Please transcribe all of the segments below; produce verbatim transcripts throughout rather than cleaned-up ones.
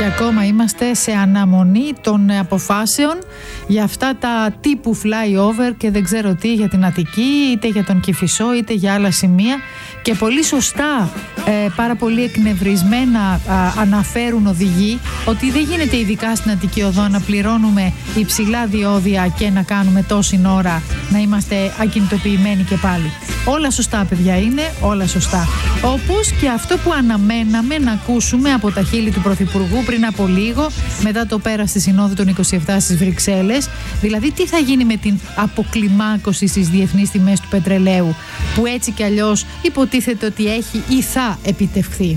ακόμα είμαστε σε αναμονή των αποφάσεων για αυτά τα τύπου flyover και δεν ξέρω τι, για την Αττική, είτε για τον Κηφισό, είτε για άλλα σημεία. Και πολύ σωστά, ε, πάρα πολύ εκνευρισμένα α, αναφέρουν οδηγοί ότι δεν γίνεται, ειδικά στην Αττική Οδό, να πληρώνουμε υψηλά διόδια και να κάνουμε τόση ώρα να είμαστε ακινητοποιημένοι και πάλι. Όλα σωστά, παιδιά, είναι όλα σωστά. Όπως και αυτό που αναμέναμε να ακούσουμε από τα χείλη του Πρωθυπουργού πριν από λίγο, μετά το πέρας της Συνόδου των είκοσι επτά στις Βρυξέλλες. Δηλαδή, τι θα γίνει με την αποκλιμάκωση στις διεθνείς τιμές του πετρελαίου, που έτσι κι αλλιώς υποτίθεται ότι έχει ή θα επιτευχθεί.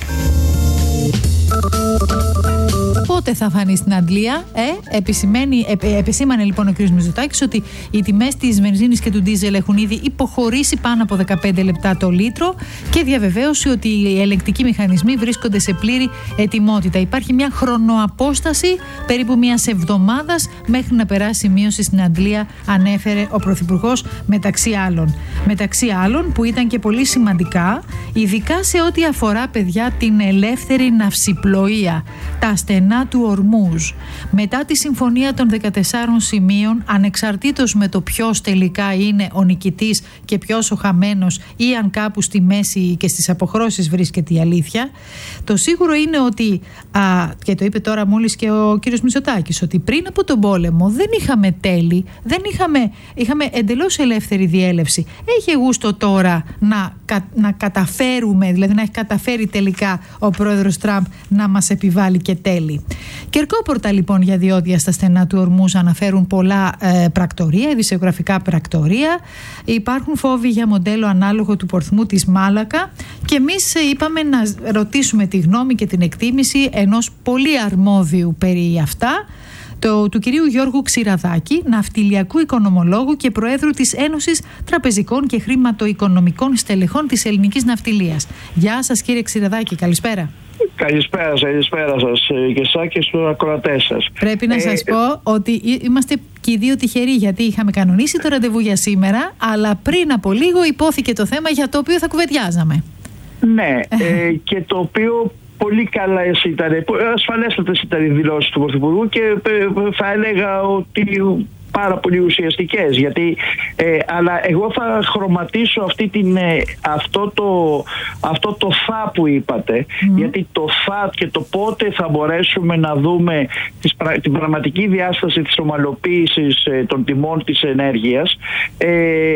Πότε θα φανεί στην Αντλία, ε, επισημαίνει, ε, επισήμανε λοιπόν ο κ. Μητσοτάκης ότι οι τιμές της βενζίνης και του ντίζελ έχουν ήδη υποχωρήσει πάνω από δεκαπέντε λεπτά το λίτρο και διαβεβαίωσε ότι οι ελεγκτικοί μηχανισμοί βρίσκονται σε πλήρη ετοιμότητα. Υπάρχει μια χρονοαπόσταση περίπου μιας εβδομάδας μέχρι να περάσει η μείωση στην Αντλία, ανέφερε ο Πρωθυπουργός, μεταξύ άλλων. Μεταξύ άλλων που ήταν και πολύ σημαντικά, ειδικά σε ό,τι αφορά, παιδιά, την ελεύθερη ναυσιπλοεία, τα στενά του Ορμούζ. Μετά τη συμφωνία των δεκατεσσάρων σημείων, ανεξαρτήτως με το ποιος τελικά είναι ο νικητής και ποιος ο χαμένος, ή αν κάπου στη μέση και στις αποχρώσεις βρίσκεται η αλήθεια, το σίγουρο είναι ότι, α, και το είπε τώρα μόλις και ο κύριος Μητσοτάκης, ότι πριν από τον πόλεμο δεν είχαμε τέλη, δεν είχαμε, είχαμε εντελώς ελεύθερη διέλευση. Έχει γούστο τώρα να, κα, να καταφέρουμε, δηλαδή να έχει καταφέρει τελικά ο πρόεδρος Τραμπ να μας επιβάλλει και τέλη. Κερκόπορτα λοιπόν για διόδια στα στενά του Ορμούζ αναφέρουν πολλά ε, πρακτορία, ειδησιογραφικά πρακτορία. Υπάρχουν φόβοι για μοντέλο ανάλογο του πορθμού της Μάλακα και εμείς ε, είπαμε να ρωτήσουμε τη γνώμη και την εκτίμηση ενός πολύ αρμόδιου περί αυτά, το, του κυρίου Γιώργου Ξηραδάκη, ναυτιλιακού οικονομολόγου και προέδρου της Ένωσης Τραπεζικών και Χρηματοοικονομικών Στελεχών της Ελληνικής Ναυτιλίας. Γεια σας, κύριε Ξηραδάκη, καλησπέρα. Καλησπέρα σας, καλησπέρα σας και εσάς και στους ακροατές σας. Πρέπει να ε, σας πω ότι είμαστε και οι δύο τυχεροί, γιατί είχαμε κανονίσει το ραντεβού για σήμερα, αλλά πριν από λίγο υπόθηκε το θέμα για το οποίο θα κουβεντιάζαμε. Ναι, ε, και το οποίο πολύ καλά ήταν, ασφαλέστατες ήταν οι δηλώσεις του Πρωθυπουργού και θα έλεγα ότι πάρα πολύ ουσιαστικές, γιατί ε, αλλά εγώ θα χρωματίσω αυτή την, ε, αυτό, το, αυτό το θα που είπατε, mm. γιατί το θα και το πότε θα μπορέσουμε να δούμε τις, την πραγματική διάσταση της ομαλοποίησης ε, των τιμών της ενέργειας ε,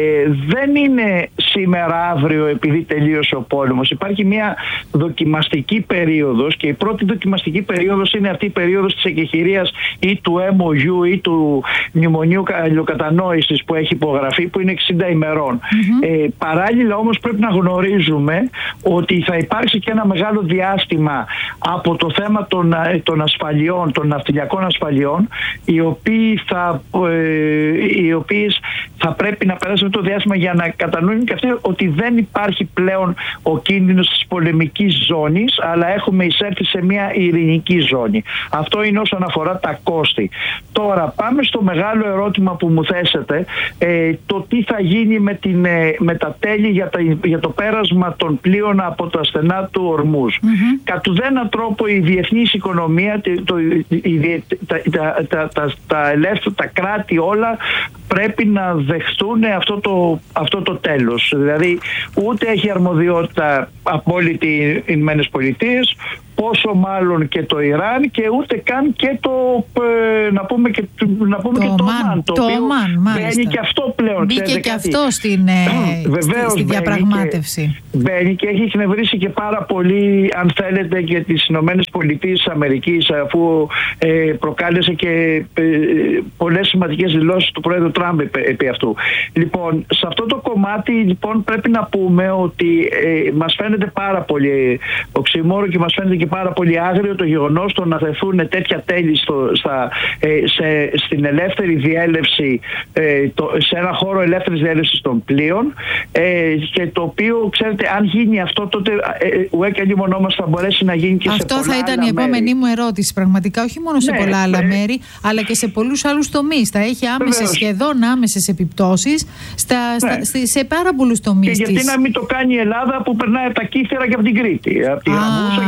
δεν είναι σήμερα αύριο επειδή τελείωσε ο πόλεμος. Υπάρχει μια δοκιμαστική περίοδος και η πρώτη δοκιμαστική περίοδος είναι αυτή η περίοδος της εκεχηρίας ή του εμ ο γιου ή του μνημονίου αλληλοκατανόησης που έχει υπογραφεί, που είναι εξήντα ημερών. Mm-hmm. Ε, παράλληλα όμως πρέπει να γνωρίζουμε ότι θα υπάρξει και ένα μεγάλο διάστημα από το θέμα των, των ασφαλιών, των ναυτιλιακών ασφαλιών, οι, οποίοι θα, ε, οι οποίες θα πρέπει να περάσουν το διάστημα για να κατανοούν και αυτοί ότι δεν υπάρχει πλέον ο κίνδυνος της πολεμικής ζώνης, αλλά έχουμε εισέλθει σε μια ειρηνική ζώνη. Αυτό είναι όσον αφορά τα κόστη. Τώρα πάμε στο μεγάλο ερώτημα που μου θέσατε, ε, το τι θα γίνει με, την, ε, με τα τέλη για, τα, για το πέρασμα των πλοίων από τα στενά του Ορμούζ. Mm-hmm. Κατ' ουδέναν τρόπο η διεθνής οικονομία, το, η, τα, τα, τα, τα, τα ελεύθερα, τα κράτη όλα πρέπει να δεχτούν αυτό το, αυτό το τέλος. Δηλαδή ούτε έχει αρμοδιότητα απόλυτη οι Ηνωμένες Πολιτείες, πόσο μάλλον και το Ιράν, και ούτε καν και το ε, να πούμε και να πούμε το, και το Ομάν, το, το οποίο Ομάν, μπαίνει και αυτό πλέον. Μπήκε και αυτό στην, ε, Βεβαίως, στη, στη διαπραγμάτευση. Και, μπαίνει και έχει εκνευρίσει και πάρα πολύ, αν θέλετε, και τις Ηνωμένες Πολιτείες της Αμερικής, αφού ε, προκάλεσε και ε, πολλές σημαντικές δηλώσεις του Πρόεδρου Τραμπ επί αυτού. Λοιπόν, σε αυτό το κομμάτι λοιπόν πρέπει να πούμε ότι ε, μας φαίνεται πάρα πολύ οξύμορο και μας φαίνεται και πάρα πολύ άγριο το γεγονός το να θεθούν τέτοια τέλη στο, στα, ε, σε, στην ελεύθερη διέλευση, ε, το, σε ένα χώρο ελεύθερης διέλευσης των πλοίων, ε, και το οποίο, ξέρετε, αν γίνει αυτό, τότε ουέ και λίμωνό μας θα μπορέσει να γίνει και αυτό σε πολλά άλλα θα ήταν η επόμενη μέρη. Μου ερώτηση, πραγματικά, όχι μόνο σε ναι, πολλά άλλα ναι. μέρη, αλλά και σε πολλούς άλλους τομείς. Θα έχει άμεσες, σχεδόν άμεσες επιπτώσεις στα, ναι. στα, σε πάρα πολλούς τομείς. Και γιατί της... να μην το κάνει η Ελλάδα που περνάει από τα Κύθερα και από την Κρήτη, από τη Γραμμούσα και από τα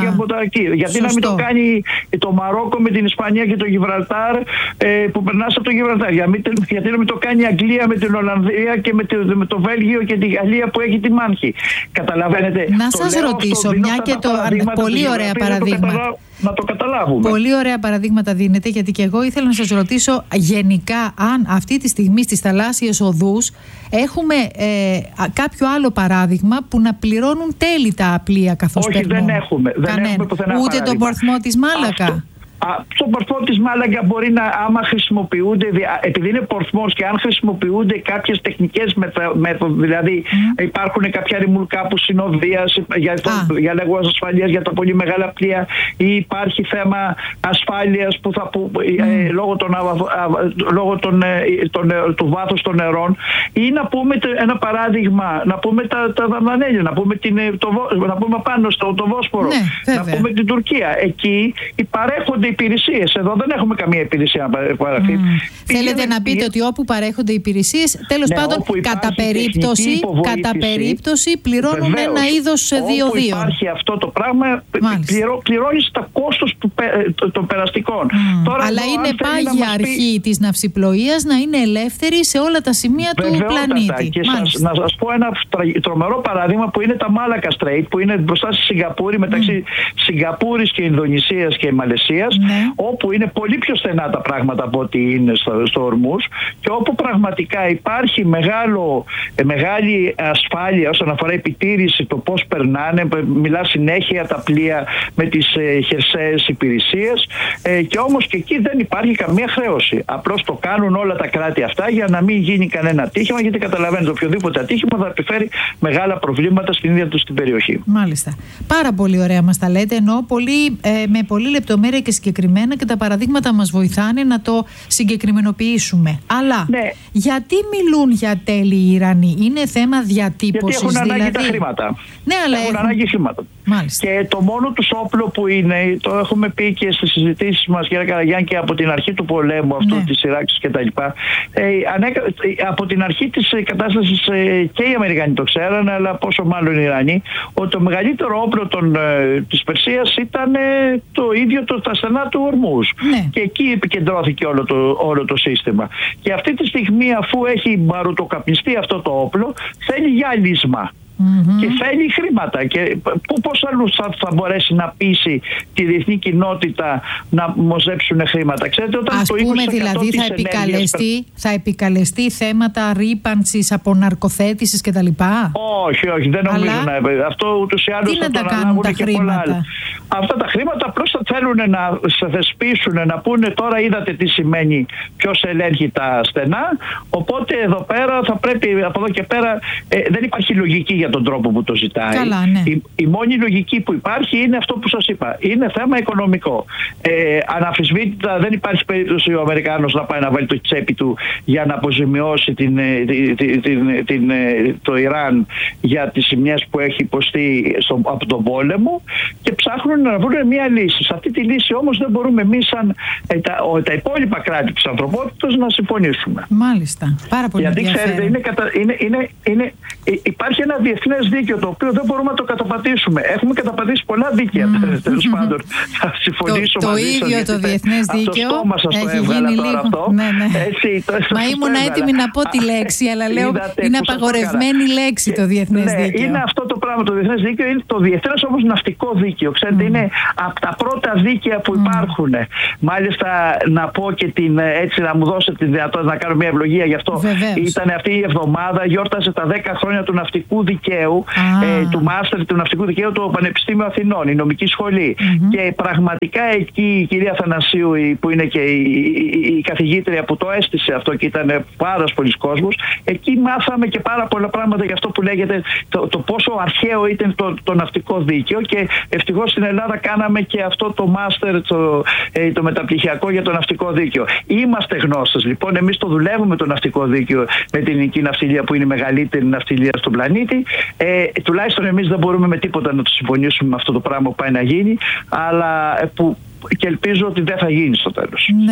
εκεί. Γιατί Σωστό. να μην το κάνει το Μαρόκο με την Ισπανία και το Γιβραλτάρ ε, που περνάς από το Γιβραλτάρ. Γιατί να μην το κάνει η Αγγλία με την Ολλανδία και με, το, με το Βέλγιο και τη Γαλλία που έχει τη μάχη. Καταλαβαίνετε. Να σας ρωτήσω, μια και το. Πολύ ωραία παραδείγματα. Να το καταλάβουμε. Πολύ ωραία παραδείγματα δίνετε, γιατί και εγώ ήθελα να σας ρωτήσω γενικά αν αυτή τη στιγμή στις θαλάσσιες οδούς έχουμε ε, κάποιο άλλο παράδειγμα που να πληρώνουν τέλη τα πλοία καθώς Όχι, περνούν. δεν έχουμε. Δεν έχουμε πουθενά Ούτε παράδειγμα. τον πορθμό της Μάλακα. Αυτό. Στον πορθμό της Μάλαγκα μπορεί να, άμα χρησιμοποιούνται, επειδή είναι πορθμός και αν χρησιμοποιούνται κάποιες τεχνικές μέθοδοι, δηλαδή mm. υπάρχουν κάποια ρημουλκά που συνοδείας για, για λόγους ασφαλείας για τα πολύ μεγάλα πλοία, ή υπάρχει θέμα ασφάλειας που θα, που, mm. ε, λόγω, των, α, λόγω των, ε, των, ε, του βάθους των νερών, ή να πούμε ένα παράδειγμα, να πούμε τα, τα Δαρδανέλια, να πούμε, την, το, να πούμε πάνω στο το Βόσπορο, ναι, να πούμε την Τουρκία. Εκεί παρέχονται υπηρεσίες. Εδώ δεν έχουμε καμία υπηρεσία να παραχθεί. Mm. Θέλετε να πείτε ότι όπου παρέχονται υπηρεσίες, τέλος ναι, πάντων, κατά περίπτωση, κατά περίπτωση πληρώνουν Βεβαίως, ένα είδος διοδίων. Όπου υπάρχει αυτό το πράγμα, πληρώ, πληρώνεις τα κόστος του, των περαστικών. Mm. Τώρα, Αλλά εδώ, είναι πάγια αρχή πει... της ναυσιπλοείας να είναι ελεύθερη σε όλα τα σημεία του πλανήτη. Και σας, να σας πω ένα τρομερό παράδειγμα που είναι τα Μάλακα Στρέιτ, που είναι μπροστά στη Σιγκαπούρη, μεταξύ mm. Σιγκαπούρης και Ινδονησίας και Μαλαισίας, ναι. όπου είναι πολύ πιο στενά τα πράγματα από ό,τι είναι στο, στο Ορμούς, και όπου πραγματικά υπάρχει μεγάλο, μεγάλη ασφάλεια όσον αφορά επιτήρηση το πώς περνάνε, μιλά συνέχεια τα πλοία με τις ε, χερσαίες υπηρεσίες, ε, και όμως και εκεί δεν υπάρχει καμία χρέωση. Απλώς το κάνουν όλα τα κράτη αυτά για να μην γίνει κανένα ατύχημα, γιατί καταλαβαίνετε οποιοδήποτε ατύχημα θα επιφέρει μεγάλα προβλήματα στην ίδια του την περιοχή. Μάλιστα. Πάρα πολύ ωραία μας τα λέτε, ενώ πολύ, ε, με πολύ λεπτομέρεια και συγκεκριμένα, και τα παραδείγματα μας βοηθάνε να το συγκεκριμενοποιήσουμε. Αλλά ναι. γιατί μιλούν για τέλη οι Ιρανοί? Είναι θέμα διατύπωσης? Γιατί έχουν δηλαδή... ανάγκη τα χρήματα. Ναι, αλλά έχουν, έχουν ανάγκη χρήματα. Μάλιστα. Και το μόνο τους όπλο που είναι, το έχουμε πει και στις συζητήσεις μας, κύριε Καραγιάννη, και από την αρχή του πολέμου αυτού, ναι. της σειράξης κτλ. Ε, ανέκα, από την αρχή της κατάστασης ε, και οι Αμερικανοί το ξέρανε, αλλά πόσο μάλλον οι Ιρανοί, ότι το μεγαλύτερο όπλο των, ε, της Περσίας ήταν ε, το ίδιο το, τα στενά του Ορμούς. Ναι. Και εκεί επικεντρώθηκε όλο το, όλο το σύστημα. Και αυτή τη στιγμή, αφού έχει μπαρουτοκαπνιστεί αυτό το όπλο, θέλει γυάλισμα. Mm-hmm. Και θέλει χρήματα. Και πώς αλλού θα, θα μπορέσει να πείσει τη διεθνή κοινότητα να μοζέψουν χρήματα? Ξέρετε, όταν Ας το πούμε δηλαδή θα επικαλεστεί, ενέργειας... θα επικαλεστεί θέματα ρύπανσης, αποναρκοθέτησης κτλ. Όχι, όχι, δεν νομίζω. Αλλά... να αυτό ούτως ή άλλως θα το αναλάβουν και χρήματα. Πολλά άλλα. Αυτά τα χρήματα απλώς θα θέλουν να σε θεσπίσουν, να πούνε τώρα είδατε τι σημαίνει ποιος ελέγχει τα στενά, οπότε εδώ πέρα θα πρέπει, από εδώ και πέρα ε, δεν υπάρχει λογική για τον τρόπο που το ζητάει. Καλά, ναι. η, η μόνη λογική που υπάρχει είναι αυτό που σας είπα. Είναι θέμα οικονομικό. Ε, αναμφισβήτητα δεν υπάρχει περίπτωση ο Αμερικάνος να πάει να βάλει το τσέπι του για να αποζημιώσει την, την, την, την, την, το Ιράν για τις ζημιές που έχει υποστεί στο, από τον πόλεμο, και ψάχνουν να βρουν μια λύση. Σε αυτή τη λύση όμως δεν μπορούμε εμείς σαν ε, τα, ο, τα υπόλοιπα κράτη της ανθρωπότητας να συμφωνήσουμε. Μάλιστα. Πάρα πολύ Γιατί ενδιαφέρον. ξέρετε, είναι, κατα, είναι, είναι, είναι, υπάρχει ένα διεθνές δίκαιο το οποίο δεν μπορούμε να το καταπατήσουμε. Έχουμε καταπατήσει πολλά δίκαια. Mm. Τέλος πάντων, θα συμφωνήσω το, μαζί σας. Το ίδιο το διεθνές δίκαιο έχει γίνει λίγο. Αυτό. Ναι, ναι. Έτσι, το, Μα ήμουν έτοιμη να πω τη λέξη, αλλά λέω είναι απαγορευμένη λέξη το διεθνές ναι, δίκαιο. Είναι αυτό το πράγμα το διεθνές δίκαιο. Είναι το διεθνές όμως ναυτικό δίκαιο. Ξέρετε, mm. είναι από τα πρώτα δίκαια που mm. υπάρχουν. Μάλιστα, να πω και την, έτσι να μου δώσετε τη δυνατότητα να κάνω μια ευλογία γι' αυτό. Βεβαίως. Ήταν αυτή η εβδομάδα, γιόρτασε τα δέκα χρόνια του ναυτικού δικαίου, ah. ε, του μάστερ του ναυτικού δικαίου του Πανεπιστήμιου Αθηνών, η νομική σχολή. Mm-hmm. Και πραγματικά εκεί η κυρία Θανασίου, που είναι και η, η, η καθηγήτρια που το έστησε αυτό και ήταν πάρα πολλοί κόσμος, εκεί μάθαμε και πάρα πολλά πράγματα για αυτό που λέγεται το, το πόσο αρχαίο ήταν το, το ναυτικό δίκαιο, και ευτυχώς στην Ελλάδα κάναμε και αυτό το μάστερ, το, ε, το μεταπτυχιακό για το ναυτικό δίκαιο. Είμαστε γνώστες λοιπόν, εμείς το δουλεύουμε το ναυτικό δίκαιο με την ελληνική ναυτιλία που είναι η μεγαλύτερη ναυτιλία στον πλανήτη. Ε, τουλάχιστον εμείς δεν μπορούμε με τίποτα να το συμφωνήσουμε με αυτό το πράγμα που πάει να γίνει, αλλά που και ελπίζω ότι δεν θα γίνει στο τέλος. Ναι.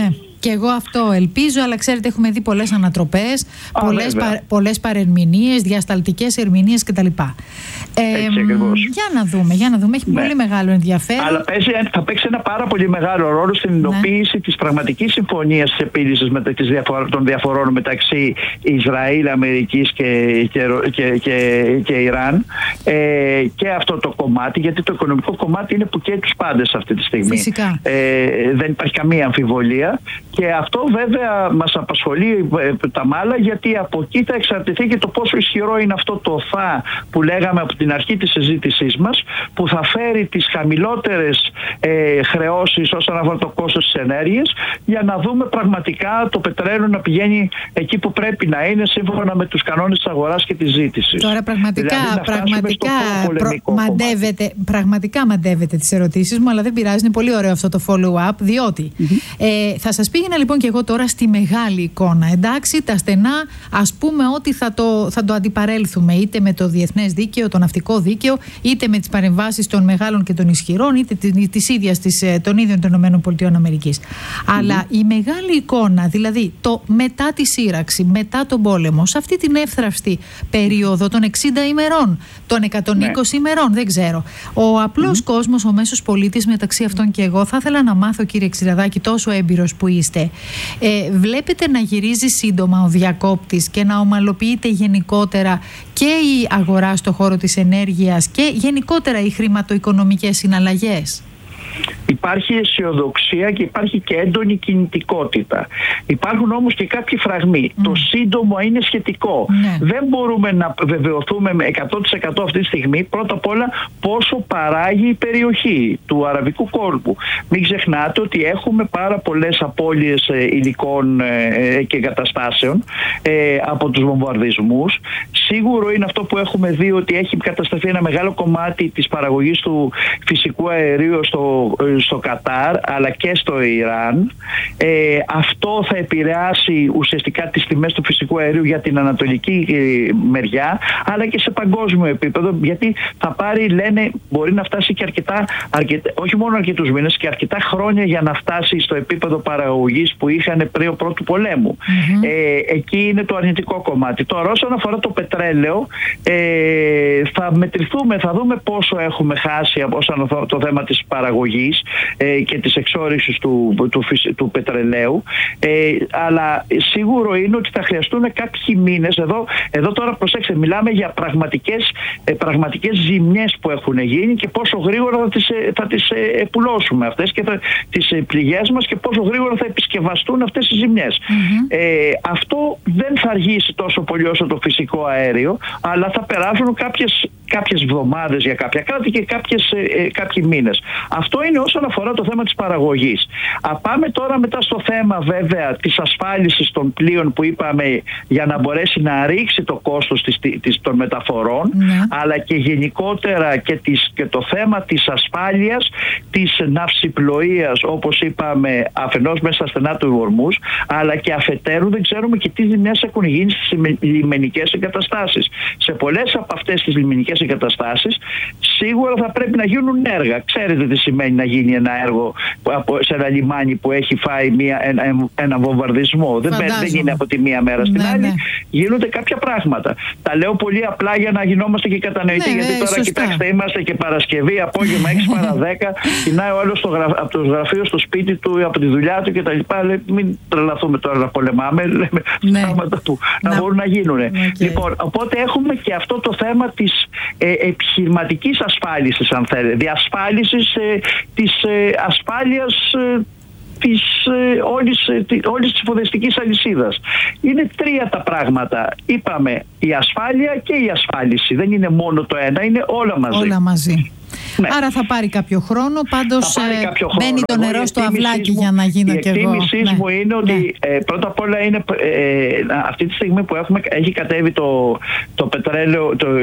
Και εγώ αυτό ελπίζω, αλλά ξέρετε, έχουμε δει πολλές ανατροπές, πολλές, πα, πολλές παρερμηνίες, διασταλτικές ερμηνείες κτλ. Ε, Έτσι ακριβώς. Για να δούμε, για να δούμε. Έχει ναι. πολύ μεγάλο ενδιαφέρον. Αλλά παίζει, θα παίξει ένα πάρα πολύ μεγάλο ρόλο στην υλοποίηση ναι. της πραγματικής συμφωνίας της επίλυσης των διαφορών μεταξύ Ισραήλ, Αμερικής και, και, και, και, και Ιράν. Ε, και αυτό το κομμάτι, γιατί το οικονομικό κομμάτι είναι που καίει τους πάντες αυτή τη στιγμή. Φυσικά. Ε, δεν υπάρχει καμία αμφιβολία. Και αυτό βέβαια μας απασχολεί τα μάλα, γιατί από εκεί θα εξαρτηθεί και το πόσο ισχυρό είναι αυτό το θα που λέγαμε από την αρχή της συζήτησής μας, που θα φέρει τις χαμηλότερες ε, χρεώσεις όσον αφορά το κόστος της ενέργειας, για να δούμε πραγματικά το πετρέλαιο να πηγαίνει εκεί που πρέπει να είναι, σύμφωνα με τους κανόνες της αγοράς και της ζήτησης. Τώρα πραγματικά, δηλαδή, πραγματικά, προ, μαντεύετε, πραγματικά μαντεύετε τις ερωτήσεις μου, αλλά δεν πειράζει, είναι πολύ ωραίο αυτό το follow-up, διότι mm-hmm. ε, θα σας πήγαινα λοιπόν και εγώ τώρα στη μεγάλη εικόνα. Εντάξει, τα στενά, ας πούμε ότι θα το, θα το αντιπαρέλθουμε είτε με το διεθνές δίκαιο, το ναυτικό δίκαιο, είτε με τις παρεμβάσεις των μεγάλων και των ισχυρών, είτε της ίδιας της, των ίδιων των ΗΠΑ. Mm-hmm. Αλλά η μεγάλη εικόνα, δηλαδή το μετά τη σύραξη, μετά τον πόλεμο, σε αυτή την εύθραυστη περίοδο των εξήντα ημερών, των εκατόν είκοσι ναι. ημερών, δεν ξέρω. Ο απλός mm-hmm. κόσμος, ο μέσος πολίτης, μεταξύ αυτών και εγώ, θα ήθελα να μάθω, κύριε Ξηραδάκη, τόσο έμπειρος που είστε, ε, βλέπετε να γυρίζει σύντομα ο διακόπτης και να ομαλοποιείται γενικότερα και η αγορά στο χώρο της ενέργειας και γενικότερα οι χρηματοοικονομικές συναλλαγές? Υπάρχει αισιοδοξία και υπάρχει και έντονη κινητικότητα. Υπάρχουν όμως και κάποιοι φραγμοί. Mm. Το σύντομο είναι σχετικό. Mm. Δεν μπορούμε να βεβαιωθούμε με εκατό τοις εκατό αυτή τη στιγμή, πρώτα απ' όλα, πόσο παράγει η περιοχή του αραβικού κόλπου. Μην ξεχνάτε ότι έχουμε πάρα πολλές απώλειες υλικών και εγκαταστάσεων ε, από τους βομβαρδισμούς. Σίγουρο είναι αυτό που έχουμε δει, ότι έχει κατασταθεί ένα μεγάλο κομμάτι της παραγωγής του φυσικού αερίου στο στο Κατάρ αλλά και στο Ιράν. Ε, αυτό θα επηρεάσει ουσιαστικά τις τιμές του φυσικού αερίου για την ανατολική ε, μεριά, αλλά και σε παγκόσμιο επίπεδο, γιατί θα πάρει, λένε, μπορεί να φτάσει και αρκετά, αρκετά όχι μόνο αρκετούς μήνες, και αρκετά χρόνια για να φτάσει στο επίπεδο παραγωγής που είχαν πριν πρώτου πολέμου. Mm-hmm. Ε, εκεί είναι το αρνητικό κομμάτι. Τώρα, όσον αφορά το πετρέλαιο, ε, θα μετρηθούμε, θα δούμε πόσο έχουμε χάσει όσον αφορά το θέμα της παραγωγής ε, και της εξόρυξης του, του, του, του πετρελαίου, ε, αλλά σίγουρο είναι ότι θα χρειαστούν κάποιοι μήνες. Εδώ, εδώ τώρα προσέξτε, μιλάμε για πραγματικές, ε, πραγματικές ζημιές που έχουν γίνει και πόσο γρήγορα θα τις, θα τις ε, επουλώσουμε αυτές και θα, τις ε, πληγές μας, και πόσο γρήγορα θα επισκευαστούν αυτές οι ζημιές. Mm-hmm. Ε, αυτό δεν θα αργήσει τόσο πολύ όσο το φυσικό αέριο, αλλά θα περάσουν κάποιες, κάποιες εβδομάδες για κάποια κράτη και κάποιες, ε, κάποιοι μήνες. Αυτό είναι όσον αφορά το θέμα της παραγωγής. Α, πάμε τώρα μετά στο θέμα βέβαια της ασφάλισης των πλοίων που είπαμε, για να μπορέσει να ρίξει το κόστος της, της, των μεταφορών, ναι. αλλά και γενικότερα και, της, και το θέμα της ασφάλειας της ναυσιπλοείας, όπως είπαμε, αφενός μέσα στα στενά του Ορμούζ, αλλά και αφετέρου δεν ξέρουμε και τι ζημιές έχουν γίνει στις λιμενικές εγκαταστάσεις. Σε πολλές από αυτές τις λιμενικές εγκαταστάσεις σίγουρα θα πρέπει να γίνουν έργα. Ξέρετε τι σημαίνει να γίνει ένα έργο σε ένα λιμάνι που έχει φάει μια, ένα, ένα βομβαρδισμό. Δεν, δεν είναι από τη μία μέρα στην ναι, άλλη. Ναι. Γίνονται κάποια πράγματα. Τα λέω πολύ απλά για να γινόμαστε και κατανοητοί. Ναι, γιατί ναι, τώρα σωστά. Κοιτάξτε, είμαστε και Παρασκευή, απόγευμα έξι παρά δέκα. Κοινάει ο άλλος από το γραφείο στο σπίτι του, από τη δουλειά του κτλ. Μην τρελαθούμε τώρα να πολεμάμε. Λέμε ναι. πράγματα που να, να μπορούν να γίνουν. Okay. Λοιπόν, οπότε έχουμε και αυτό το θέμα της ε, επιχειρηματικής ασφάλισης, αν θέλετε. Διασφάλισης ε, της ε, ασφάλειας ε, της ε, όλης, ε, όλης της υποδεστικής αλυσίδας. Είναι τρία τα πράγματα. Είπαμε, η ασφάλεια και η ασφάλιση. Δεν είναι μόνο το ένα, είναι όλα μαζί. Όλα μαζί. Ναι. Άρα θα πάρει κάποιο χρόνο, πάντως κάποιο χρόνο. Μπαίνει το νερό στο αυλάκι μου, για να γίνω κι εγώ. Η εκτίμησή ναι. μου είναι ότι ναι. ε, πρώτα απ' όλα είναι ε, αυτή τη στιγμή που έχουμε, έχει κατέβει το, το πετρέλαιο, το,